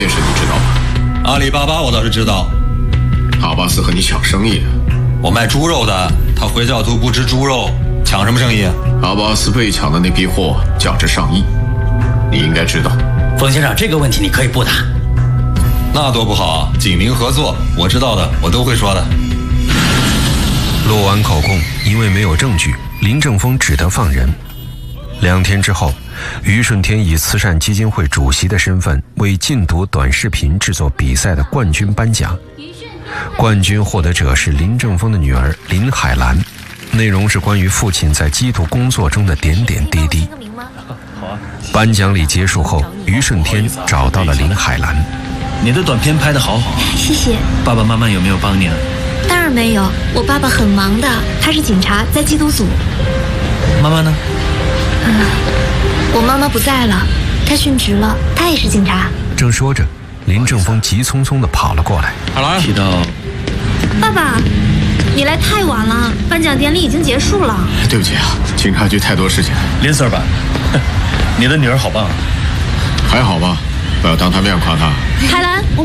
件事你知道吗？ 阿里巴巴我倒是知道。 阿巴斯和你抢生意， 我卖猪肉的，他回教徒不吃猪肉，抢什么生意？ 阿巴斯被抢的那批货价值上亿，你应该知道。 冯先生，这个问题你可以不答。 那多不好啊！警民合作，我知道的，我都会说的。 录完口供，因为没有证据，林正峰只得放人。2天之后，于顺天以慈善基金会主席的身份为禁毒短视频制作比赛的冠军颁奖。冠军获得者是林正峰的女儿林海兰，内容是关于父亲在缉毒工作中的点点滴滴。颁奖礼结束后，于顺天找到了林海兰。 你的短片拍得好好， 谢谢。 爸爸妈妈有没有帮你啊？ 当然没有，我爸爸很忙的，他是警察，在缉毒组。 妈妈呢？ 我妈妈不在了，她殉职了，她也是警察。 正说着，林正峰急匆匆地跑了过来。 海兰， 提到爸爸，你来太晚了，颁奖典礼已经结束了。 对不起啊，警察局太多事情。 林 Sir 吧，你的女儿好棒啊。 还好吧，不要当他面夸他。 海兰。